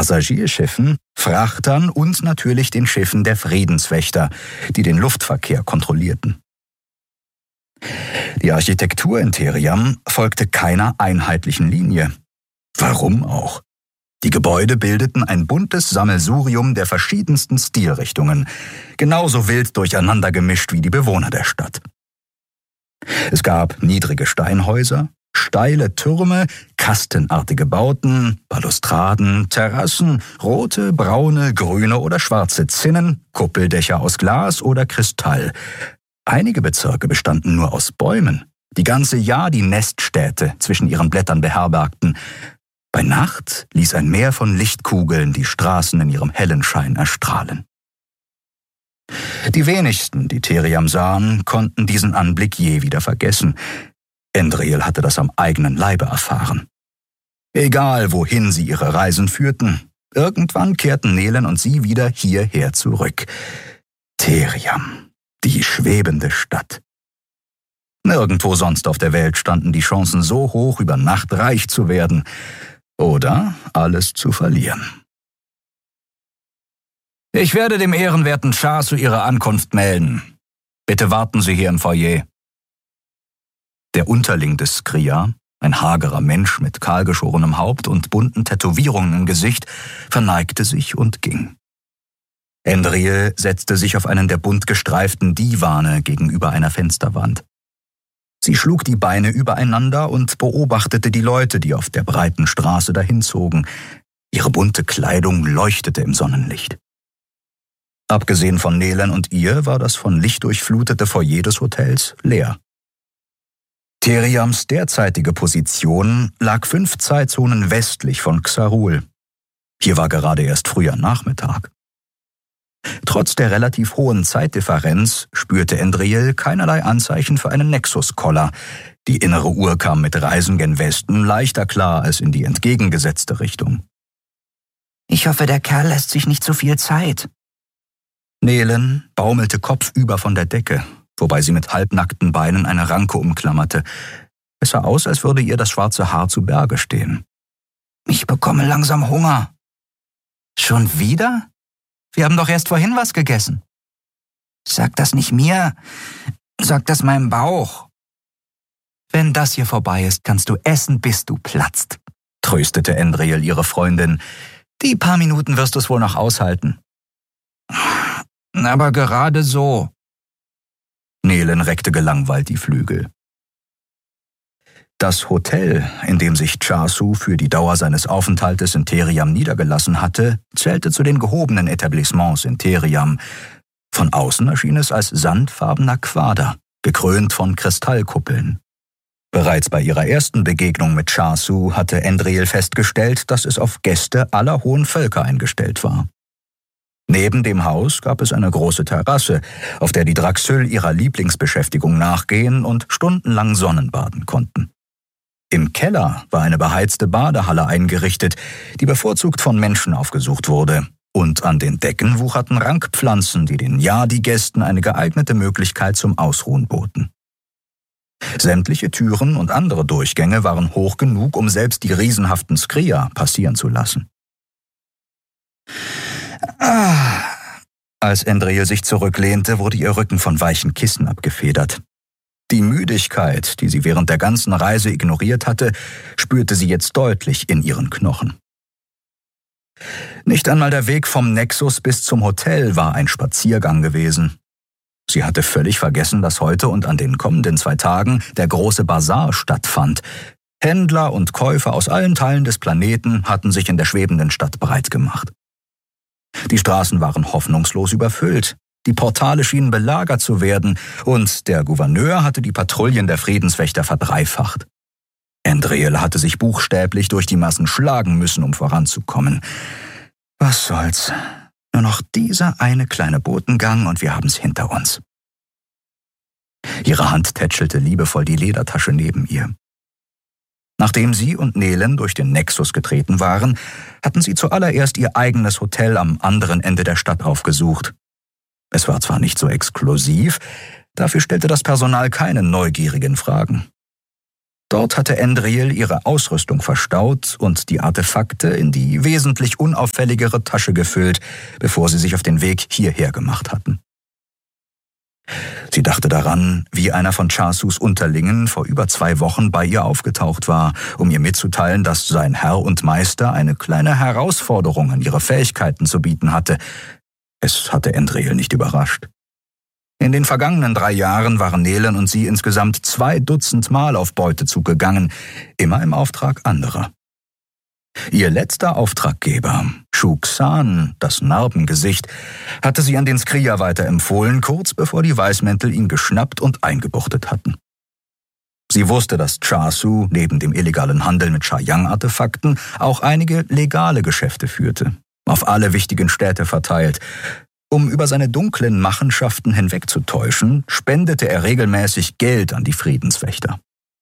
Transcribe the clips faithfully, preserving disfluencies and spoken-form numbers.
Passagierschiffen, Frachtern und natürlich den Schiffen der Friedenswächter, die den Luftverkehr kontrollierten. Die Architektur in Theriam folgte keiner einheitlichen Linie. Warum auch? Die Gebäude bildeten ein buntes Sammelsurium der verschiedensten Stilrichtungen, genauso wild durcheinander gemischt wie die Bewohner der Stadt. Es gab niedrige Steinhäuser, steile Türme, kastenartige Bauten, Balustraden, Terrassen, rote, braune, grüne oder schwarze Zinnen, Kuppeldächer aus Glas oder Kristall. Einige Bezirke bestanden nur aus Bäumen, die ganze Jahr die Neststädte zwischen ihren Blättern beherbergten. Bei Nacht ließ ein Meer von Lichtkugeln die Straßen in ihrem hellen Schein erstrahlen. Die wenigsten, die Theriam sahen, konnten diesen Anblick je wieder vergessen. Endril hatte das am eigenen Leibe erfahren. Egal, wohin sie ihre Reisen führten, irgendwann kehrten Nelen und sie wieder hierher zurück. Theriam, die schwebende Stadt. Nirgendwo sonst auf der Welt standen die Chancen so hoch, über Nacht reich zu werden oder alles zu verlieren. »Ich werde dem ehrenwerten Chasu Ihre Ankunft melden. Bitte warten Sie hier im Foyer.« Der Unterling des Skria, ein hagerer Mensch mit kahlgeschorenem Haupt und bunten Tätowierungen im Gesicht, verneigte sich und ging. Endril setzte sich auf einen der bunt gestreiften Divane gegenüber einer Fensterwand. Sie schlug die Beine übereinander und beobachtete die Leute, die auf der breiten Straße dahinzogen. Ihre bunte Kleidung leuchtete im Sonnenlicht. Abgesehen von Nelen und ihr war das von Licht durchflutete Foyer des Hotels leer. Theriams derzeitige Position lag fünf Zeitzonen westlich von Xarul. Hier war gerade erst früher Nachmittag. Trotz der relativ hohen Zeitdifferenz spürte Endril keinerlei Anzeichen für einen Nexus-Koller. Die innere Uhr kam mit Reisen gen Westen leichter klar als in die entgegengesetzte Richtung. »Ich hoffe, der Kerl lässt sich nicht zu viel Zeit.« Nelen baumelte kopfüber von der Decke, wobei sie mit halbnackten Beinen eine Ranke umklammerte. Es sah aus, als würde ihr das schwarze Haar zu Berge stehen. »Ich bekomme langsam Hunger.« »Schon wieder? Wir haben doch erst vorhin was gegessen.« »Sag das nicht mir, sag das meinem Bauch.« »Wenn das hier vorbei ist, kannst du essen, bis du platzt«, tröstete Endril ihre Freundin. »Die paar Minuten wirst du es wohl noch aushalten.« »Aber gerade so.« Nelen reckte gelangweilt die Flügel. Das Hotel, in dem sich Chasu für die Dauer seines Aufenthaltes in Theriam niedergelassen hatte, zählte zu den gehobenen Etablissements in Theriam. Von außen erschien es als sandfarbener Quader, gekrönt von Kristallkuppeln. Bereits bei ihrer ersten Begegnung mit Chasu hatte Endril festgestellt, dass es auf Gäste aller hohen Völker eingestellt war. Neben dem Haus gab es eine große Terrasse, auf der die Draxyl ihrer Lieblingsbeschäftigung nachgehen und stundenlang Sonnenbaden konnten. Im Keller war eine beheizte Badehalle eingerichtet, die bevorzugt von Menschen aufgesucht wurde, und an den Decken wucherten Rankpflanzen, die den Yadi-Gästen eine geeignete Möglichkeit zum Ausruhen boten. Sämtliche Türen und andere Durchgänge waren hoch genug, um selbst die riesenhaften Skria passieren zu lassen. Ah. Als Endril sich zurücklehnte, wurde ihr Rücken von weichen Kissen abgefedert. Die Müdigkeit, die sie während der ganzen Reise ignoriert hatte, spürte sie jetzt deutlich in ihren Knochen. Nicht einmal der Weg vom Nexus bis zum Hotel war ein Spaziergang gewesen. Sie hatte völlig vergessen, dass heute und an den kommenden zwei Tagen der große Basar stattfand. Händler und Käufer aus allen Teilen des Planeten hatten sich in der schwebenden Stadt breit gemacht. Die Straßen waren hoffnungslos überfüllt, die Portale schienen belagert zu werden und der Gouverneur hatte die Patrouillen der Friedenswächter verdreifacht. Endril hatte sich buchstäblich durch die Massen schlagen müssen, um voranzukommen. Was soll's? Nur noch dieser eine kleine Botengang und wir haben's hinter uns. Ihre Hand tätschelte liebevoll die Ledertasche neben ihr. Nachdem sie und Nelen durch den Nexus getreten waren, hatten sie zuallererst ihr eigenes Hotel am anderen Ende der Stadt aufgesucht. Es war zwar nicht so exklusiv, dafür stellte das Personal keine neugierigen Fragen. Dort hatte Endriel ihre Ausrüstung verstaut und die Artefakte in die wesentlich unauffälligere Tasche gefüllt, bevor sie sich auf den Weg hierher gemacht hatten. Sie dachte daran, wie einer von Chasus Unterlingen vor über zwei Wochen bei ihr aufgetaucht war, um ihr mitzuteilen, dass sein Herr und Meister eine kleine Herausforderung an ihre Fähigkeiten zu bieten hatte. Es hatte Endriel nicht überrascht. In den vergangenen drei Jahren waren Nelen und sie insgesamt zwei Dutzend Mal auf Beutezug gegangen, immer im Auftrag anderer. Ihr letzter Auftraggeber, Shuxan, das Narbengesicht, hatte sie an den Skria weiterempfohlen, kurz bevor die Weißmäntel ihn geschnappt und eingebuchtet hatten. Sie wusste, dass Chasu neben dem illegalen Handel mit Shayang-Artefakten auch einige legale Geschäfte führte, auf alle wichtigen Städte verteilt. Um über seine dunklen Machenschaften hinwegzutäuschen, spendete er regelmäßig Geld an die Friedenswächter.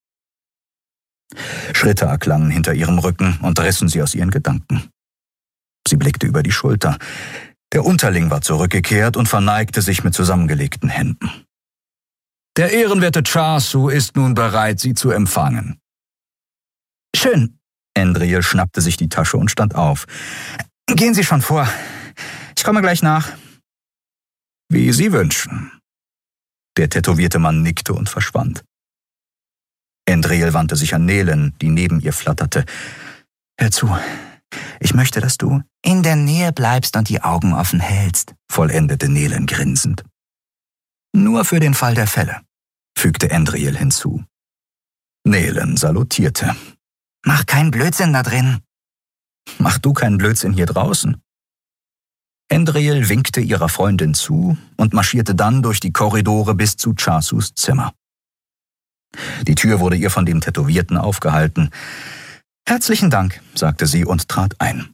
Schritte erklangen hinter ihrem Rücken und rissen sie aus ihren Gedanken. Sie blickte über die Schulter. Der Unterling war zurückgekehrt und verneigte sich mit zusammengelegten Händen. »Der ehrenwerte Chasu ist nun bereit, Sie zu empfangen.« »Schön.« Endriel schnappte sich die Tasche und stand auf. »Gehen Sie schon vor. Ich komme gleich nach.« »Wie Sie wünschen.« Der tätowierte Mann nickte und verschwand. Endriel wandte sich an Nelen, die neben ihr flatterte. »Hör zu, ich möchte, dass du in der Nähe bleibst und die Augen offen hältst«, vollendete Nelen grinsend. »Nur für den Fall der Fälle«, fügte Endriel hinzu. Nelen salutierte. »Mach keinen Blödsinn da drin.« »Mach du keinen Blödsinn hier draußen.« Endriel winkte ihrer Freundin zu und marschierte dann durch die Korridore bis zu Chasus Zimmer. Die Tür wurde ihr von dem Tätowierten aufgehalten. »Herzlichen Dank«, sagte sie und trat ein.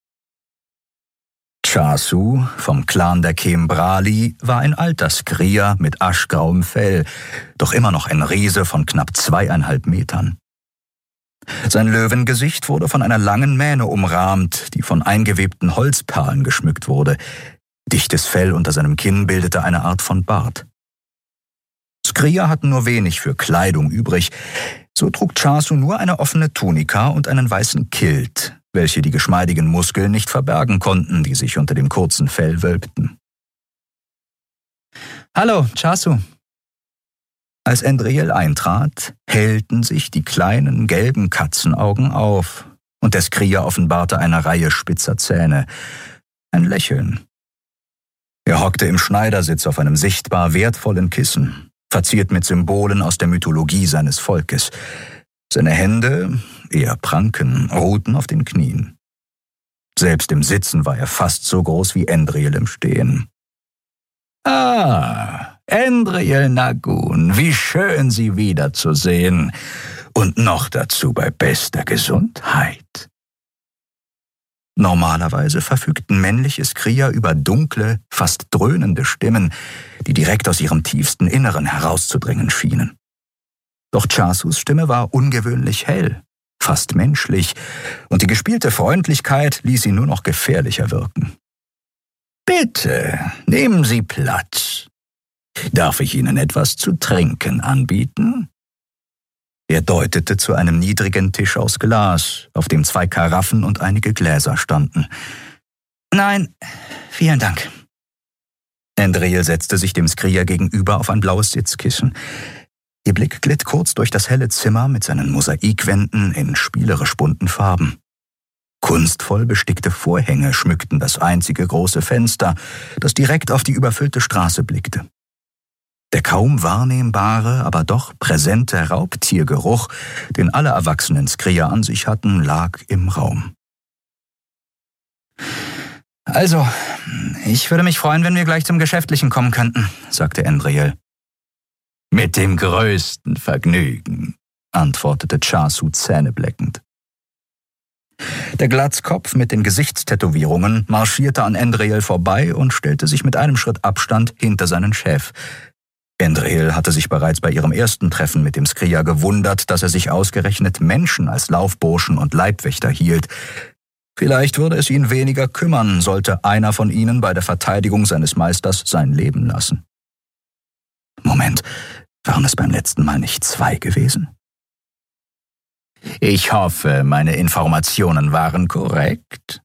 Chasu, vom Clan der Kembrali, war ein alter Skria mit aschgrauem Fell, doch immer noch ein Riese von knapp zweieinhalb Metern. Sein Löwengesicht wurde von einer langen Mähne umrahmt, die von eingewebten Holzperlen geschmückt wurde. Dichtes Fell unter seinem Kinn bildete eine Art von Bart. Skria hatten nur wenig für Kleidung übrig, so trug Chasu nur eine offene Tunika und einen weißen Kilt, welche die geschmeidigen Muskeln nicht verbergen konnten, die sich unter dem kurzen Fell wölbten. »Hallo, Chasu.« Als Endriel eintrat, hellten sich die kleinen gelben Katzenaugen auf, und der Skria offenbarte eine Reihe spitzer Zähne. Ein Lächeln. Er hockte im Schneidersitz auf einem sichtbar wertvollen Kissen, verziert mit Symbolen aus der Mythologie seines Volkes. Seine Hände, eher Pranken, ruhten auf den Knien. Selbst im Sitzen war er fast so groß wie Endriel im Stehen. »Ah, Endriel Nagun, wie schön, Sie wiederzusehen. Und noch dazu bei bester Gesundheit.« Normalerweise verfügten männliche Skria über dunkle, fast dröhnende Stimmen, die direkt aus ihrem tiefsten Inneren herauszudringen schienen. Doch Chasus Stimme war ungewöhnlich hell, fast menschlich, und die gespielte Freundlichkeit ließ ihn nur noch gefährlicher wirken. »Bitte, nehmen Sie Platz. Darf ich Ihnen etwas zu trinken anbieten?« Er deutete zu einem niedrigen Tisch aus Glas, auf dem zwei Karaffen und einige Gläser standen. »Nein, vielen Dank.« Endriel setzte sich dem Skria gegenüber auf ein blaues Sitzkissen. Ihr Blick glitt kurz durch das helle Zimmer mit seinen Mosaikwänden in spielerisch bunten Farben. Kunstvoll bestickte Vorhänge schmückten das einzige große Fenster, das direkt auf die überfüllte Straße blickte. Der kaum wahrnehmbare, aber doch präsente Raubtiergeruch, den alle erwachsenen Skria an sich hatten, lag im Raum. »Also, ich würde mich freuen, wenn wir gleich zum Geschäftlichen kommen könnten«, sagte Endriel. »Mit dem größten Vergnügen«, antwortete Chasu zähnebleckend. Der Glatzkopf mit den Gesichtstätowierungen marschierte an Endriel vorbei und stellte sich mit einem Schritt Abstand hinter seinen Chef. Endriel hatte sich bereits bei ihrem ersten Treffen mit dem Skria gewundert, dass er sich ausgerechnet Menschen als Laufburschen und Leibwächter hielt. Vielleicht würde es ihn weniger kümmern, sollte einer von ihnen bei der Verteidigung seines Meisters sein Leben lassen. Moment, waren es beim letzten Mal nicht zwei gewesen? Ich hoffe, meine Informationen waren korrekt.